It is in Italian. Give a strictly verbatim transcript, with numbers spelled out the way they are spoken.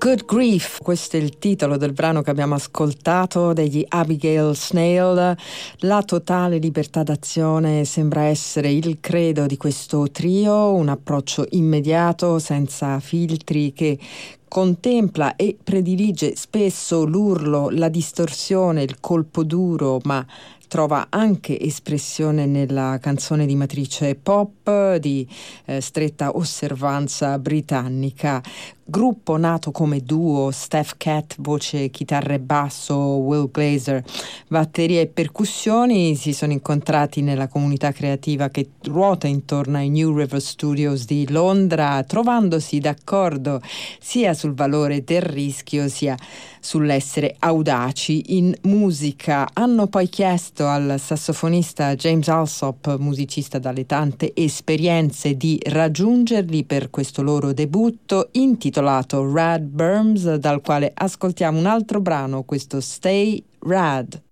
Good Grief, questo è il titolo del brano che abbiamo ascoltato degli Abigail Snail. La totale libertà d'azione sembra essere il credo di questo trio, un approccio immediato, senza filtri, che contempla e predilige spesso l'urlo, la distorsione, il colpo duro, ma trova anche espressione nella canzone di matrice pop di eh, stretta osservanza britannica. Gruppo nato come duo, Steph Catt, voce, chitarra e basso, Will Glazer, batteria e percussioni, si sono incontrati nella comunità creativa che ruota intorno ai New River Studios di Londra, trovandosi d'accordo sia sul valore del rischio sia sull'essere audaci in musica. Hanno poi chiesto al sassofonista James Alsop, musicista dalle tante esperienze, di raggiungerli per questo loro debutto intitolato Rad Burns, dal quale ascoltiamo un altro brano, questo Stay Rad.